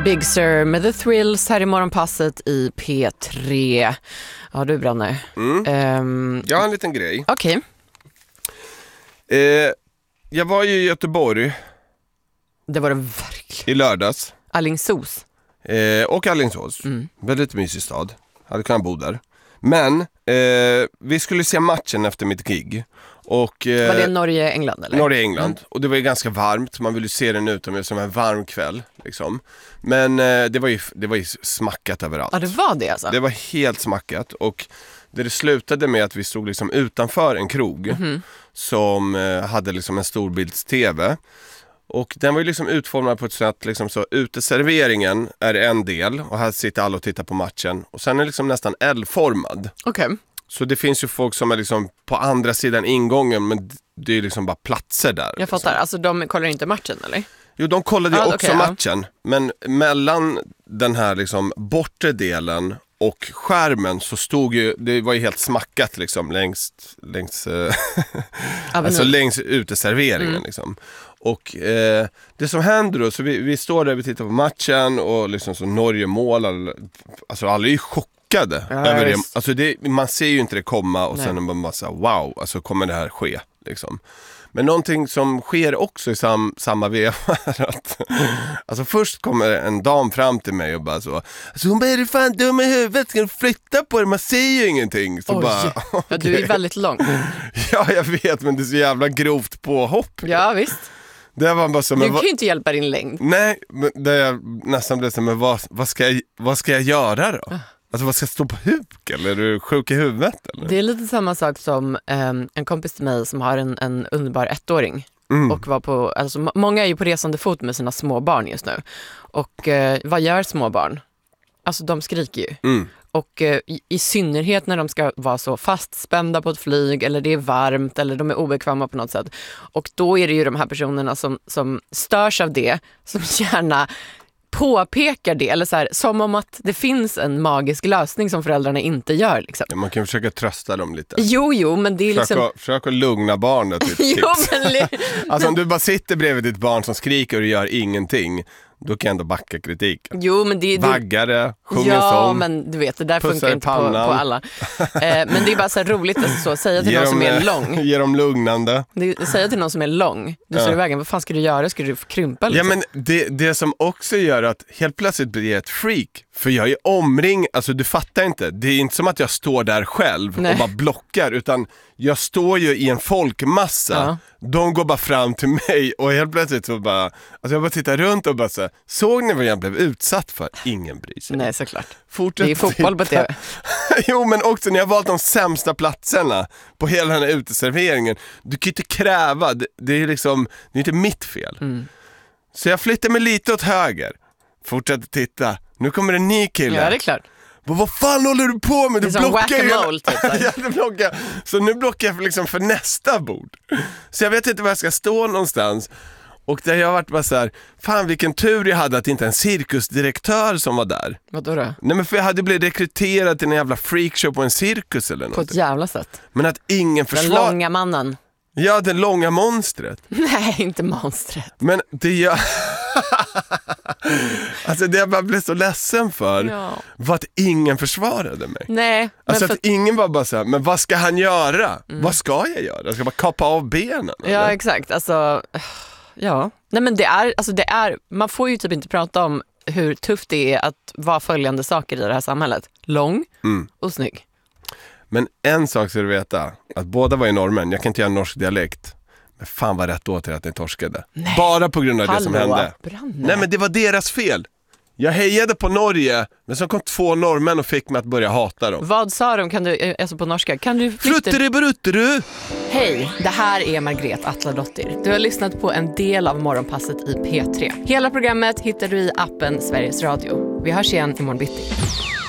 Big Sur med The Thrills här i morgonpasset i P3. Ja, du Branne. Jag har en liten grej. Okej. Jag var ju i Göteborg. Det var det verkligen. I lördags. Alingsås. Och Alingsås. Väldigt mysig stad. Hade kunnat bo där. Men vi skulle se matchen efter mitt gig. Och, var det Norge-England eller? Norge-England. Och det var ju ganska varmt. Man ville ju se den utomhus som en varm kväll. Liksom. Men det var ju smackat överallt. Ja, det var det alltså? Det var helt smackat. Och det slutade med att vi stod liksom utanför en krog. Som hade liksom en storbilds-tv. Och den var ju liksom utformad på ett sätt liksom så uteserveringen är en del och här sitter alla och tittar på matchen och sen är det liksom nästan L-formad. Okej. Så det finns ju folk som är liksom på andra sidan ingången men det är liksom bara platser där. Jag fattar, liksom. Alltså de kollar inte matchen eller? Jo, de kollade ju också okay, matchen men mellan den här liksom bortre delen och skärmen så stod ju, det var ju helt smackat liksom längs alltså längs uteserveringen liksom. Och det som händer då, så vi står där, vi tittar på matchen och liksom så Norge mål, alltså alla är ju chockade över det. Alltså man ser ju inte det komma och sen är man bara så här, wow, alltså kommer det här ske liksom. Men någonting som sker också i samma veva är att alltså först kommer en dam fram till mig och bara så, alltså hon bara, är du fan dum i huvudet, ska du flytta på det, man ser ju ingenting. Så bara, okay. Ja, du är väldigt lång. Ja, jag vet, men det är så jävla grovt påhopp. Ja, visst. Det var bara så, du kan ju inte hjälpa din längd. Nej, men det jag nästan blev så, men vad ska jag göra då? Alltså vad ska jag stå på huk? Eller är du sjuk i huvudet? Eller? Det är lite samma sak som en kompis till mig som har en underbar 1-åring. Och var på, alltså, många är ju på resande fot med sina små barn just nu. Och vad gör små barn? Alltså de skriker ju. Och i synnerhet när de ska vara så fastspända på ett flyg eller det är varmt eller de är obekväma på något sätt. Och då är det ju de här personerna som störs av det, som gärna påpekar det, eller så här, som om att det finns en magisk lösning som föräldrarna inte gör liksom. Ja, man kan försöka trösta dem lite. Jo, men det är försök att lugna barnet. Jo, men alltså om du bara sitter bredvid ditt barn som skriker och gör ingenting, då kan jag ändå backa kritiken. Jo, men det vaggare, sjunger ja, sång. Ja, men du vet, det där funkar inte på alla. Men det är bara så här roligt att så säga till någon som är lång. Ge dem lugnande. Säga till någon som är lång. Du står i vägen, vad fan ska du göra? Ska du krympa liksom? Ja, men det som också gör att helt plötsligt blir jag ett freak. För jag är omring, alltså du fattar inte. Det är inte som att jag står där själv och bara blockar, utan jag står ju i en folkmassa. Ja. De går bara fram till mig och helt plötsligt så bara, alltså jag bara tittar runt och bara så här, såg ni vad jag blev utsatt för? Ingen bryr sig. Nej, såklart. Fortsätt det är fotboll på TV. Jo, men också när jag valt de sämsta platserna på hela den här uteserveringen. Du kan ju inte kräva, det är liksom, det är inte mitt fel. Så jag flyttar mig lite åt höger. Fortsätter titta. Nu kommer en ny kille. Ja, det är klart. Vad fan håller du på med? Du blockar typ. Så nu blockar jag liksom för nästa bord. Så jag vet inte var jag ska stå någonstans. Och där jag har varit bara så här, fan vilken tur jag hade att inte en cirkusdirektör som var där. Vadå då? Nej, men för jag hade blivit rekryterad till en jävla freakshow på en cirkus eller något. På ett jävla sätt. Men att ingen Den långa mannen. Ja, det långa monstret. Nej, inte monstret. Men det jag... alltså det jag bara blev så ledsen för var att ingen försvarade mig. Nej. Alltså att ingen var bara så här, men vad ska han göra? Vad ska jag göra? Jag ska bara kappa av benen. Ja, eller? exakt. Alltså, ja. Nej, men det är, man får ju typ inte prata om hur tufft det är att vara följande saker i det här samhället. Lång och snygg. Men en sak ska du veta, att båda var i normen. Jag kan inte göra norsk dialekt. Men fan var rätt åt till att ni torskade. Nej. Bara på grund av det som hände. Branne. Nej, men det var deras fel. Jag hejade på Norge, men så kom 2 norrmän och fick mig att börja hata dem. Vad sa de? Kan du, alltså på norska? Kan du Flutteribrutteru! Hej, det här är Margret Atladottir. Du har lyssnat på en del av morgonpasset i P3. Hela programmet hittar du i appen Sveriges Radio. Vi hörs igen imorgon bitti.